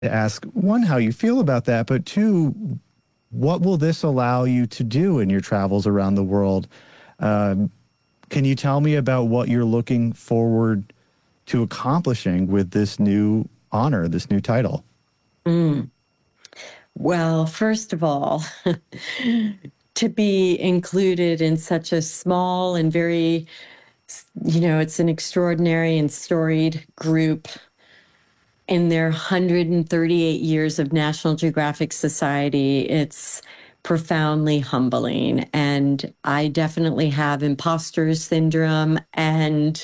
to ask, one, how you feel about that, but two, what will this allow you to do in your travels around the world? Um, can you tell me about what you're looking forward to accomplishing with this new honor, this new title? Mm. Well, first of all, to be included in such a small and very, it's an extraordinary and storied group in their 138 years of National Geographic Society. It's profoundly humbling. And I definitely have imposter syndrome. And,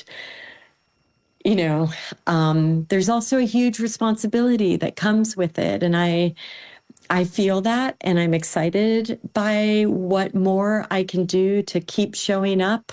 there's also a huge responsibility that comes with it. And I feel that, and I'm excited by what more I can do to keep showing up.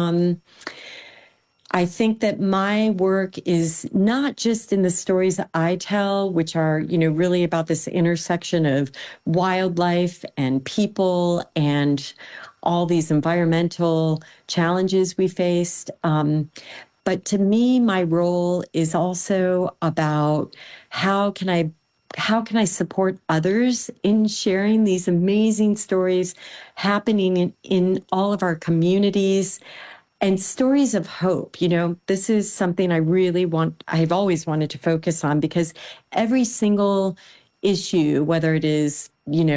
I think that my work is not just in the stories that I tell, which are, really about this intersection of wildlife and people and all these environmental challenges we faced. But to me, my role is also about how can I support others in sharing these amazing stories happening in all of our communities and stories of hope. This is something I've always wanted to focus on, because every single issue, whether it is,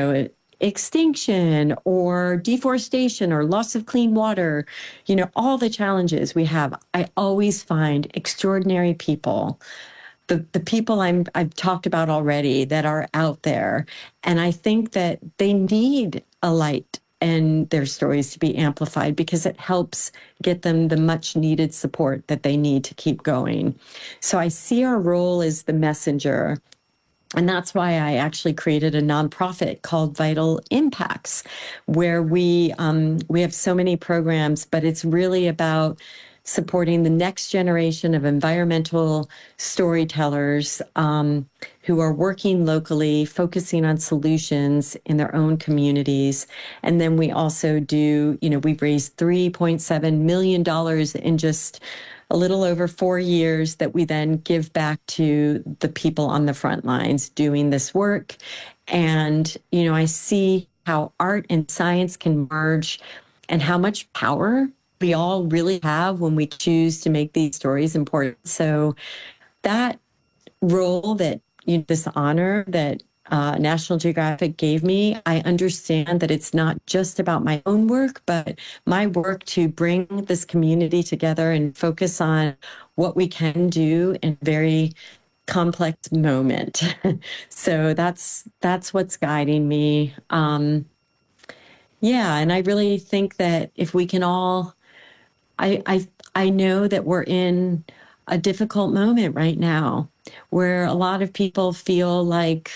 extinction or deforestation or loss of clean water, all the challenges we have, I always find extraordinary people, the people I've talked about already, that are out there. And I think that they need a light and their stories to be amplified, because it helps get them the much needed support that they need to keep going. So I see our role as the messenger. And that's why I actually created a nonprofit called Vital Impacts, where we have so many programs, but it's really about supporting the next generation of environmental storytellers who are working locally, focusing on solutions in their own communities. And then we also we've raised $3.7 million in just a little over 4 years that we then give back to the people on the front lines doing this work. And, I see how art and science can merge, and how much power we all really have when we choose to make these stories important. So that role this honor that National Geographic gave me, I understand that it's not just about my own work, but my work to bring this community together and focus on what we can do in a very complex moment. So that's what's guiding me. And I really think that if we can all, I know that we're in a difficult moment right now, where a lot of people feel like,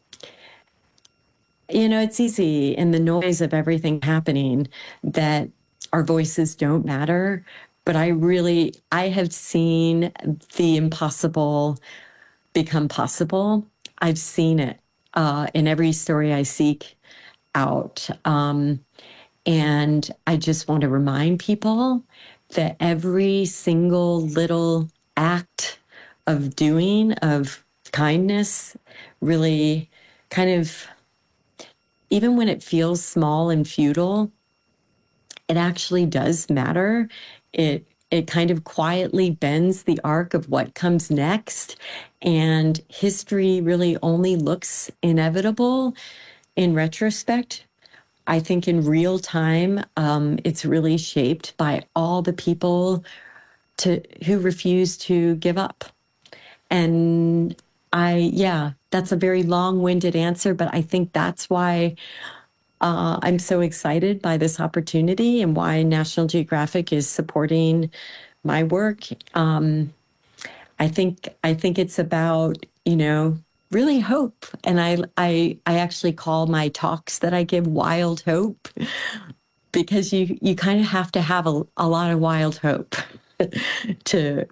it's easy in the noise of everything happening that our voices don't matter. But I have seen the impossible become possible. I've seen it in every story I seek out. And I just want to remind people that every single little act of kindness, really kind of, even when it feels small and futile, it actually does matter. It kind of quietly bends the arc of what comes next. And history really only looks inevitable in retrospect. I think in real time, it's really shaped by all the people who refuse to give up. And that's a very long-winded answer, but I think that's why I'm so excited by this opportunity and why National Geographic is supporting my work. I think it's about, really hope. And I actually call my talks that I give Wild Hope, because you kind of have to have a lot of wild hope to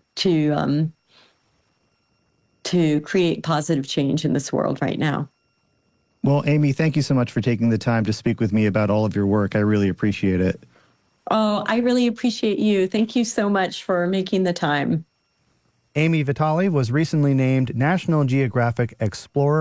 create positive change in this world right now. Well, Amy, thank you so much for taking the time to speak with me about all of your work. I really appreciate it. Oh, I really appreciate you. Thank you so much for making the time. Amy Vitale was recently named National Geographic Explorer